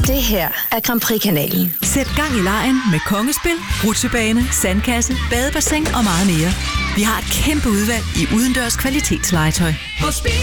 Det her er Grand Prix-kanalen. Sæt gang i legen med kongespil, rutsjebane, sandkasse, badebassin og meget mere. Vi har et kæmpe udvalg i udendørs kvalitetslegetøj.